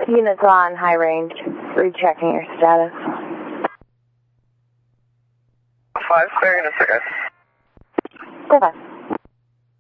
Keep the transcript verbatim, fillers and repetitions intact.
Units on high range, rechecking your status. Five, clear, units, okay. Goodbye.